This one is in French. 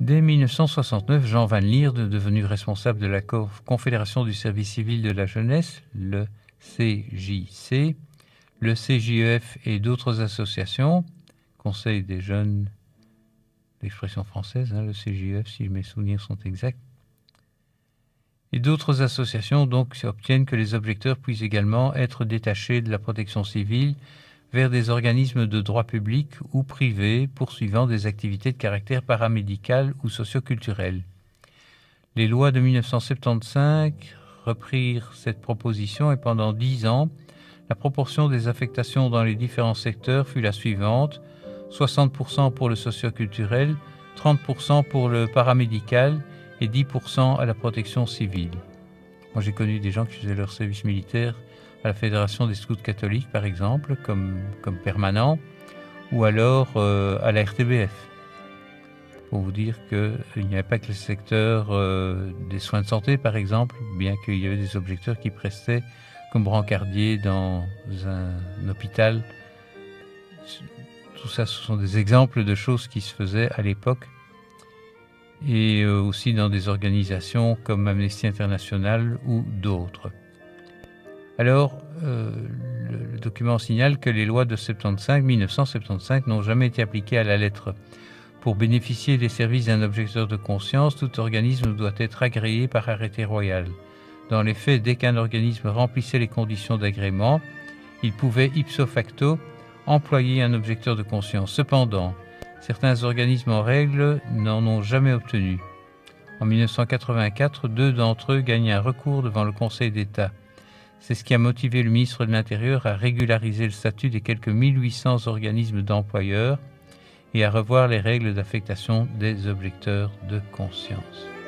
Dès 1969, Jean Van Lierde, devenu responsable de la Confédération du service civil de la jeunesse, le CJC, le CJEF et d'autres associations, Conseil des jeunes, l'expression française, le CJEF si mes souvenirs sont exacts, et d'autres associations donc obtiennent que les objecteurs puissent également être détachés de la protection civile vers des organismes de droit public ou privé poursuivant des activités de caractère paramédical ou socioculturel. Les lois de 1975 reprirent cette proposition et pendant 10 ans, la proportion des affectations dans les différents secteurs fut la suivante: 60% pour le socioculturel, 30% pour le paramédical et 10% à la protection civile. Moi, j'ai connu des gens qui faisaient leur service militaire à la Fédération des scouts catholiques, par exemple, comme permanent, ou alors à la RTBF. Pour vous dire qu'il n'y avait pas que le secteur des soins de santé, par exemple, bien qu'il y avait des objecteurs qui prestaient comme brancardier dans un hôpital. Tout ça, ce sont des exemples de choses qui se faisaient à l'époque, et aussi dans des organisations comme Amnesty International ou d'autres. Alors, le document signale que les lois de 1975 n'ont jamais été appliquées à la lettre. Pour bénéficier des services d'un objecteur de conscience, tout organisme doit être agréé par arrêté royal. Dans les faits, dès qu'un organisme remplissait les conditions d'agrément, il pouvait ipso facto employer un objecteur de conscience. Cependant, certains organismes en règle n'en ont jamais obtenu. En 1984, 2 d'entre eux gagnent un recours devant le Conseil d'État. C'est ce qui a motivé le ministre de l'Intérieur à régulariser le statut des quelques 1800 organismes d'employeurs et à revoir les règles d'affectation des objecteurs de conscience.